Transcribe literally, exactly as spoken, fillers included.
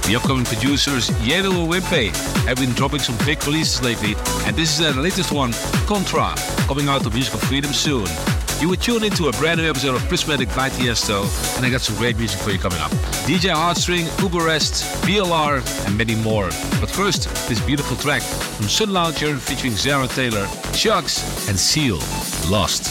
The upcoming producers Yedel and Wimpey have been dropping some big releases lately, and this is their latest one, Contra, coming out of Musical Freedom soon. You will tune into a brand new episode of Prismatic by Tiesto, and I got some great music for you coming up. D J Heartstring, Uberest, B L R, and many more. But first, this beautiful track from Sun Launcher featuring Zara Taylor, Chucks, and Seal, Lost.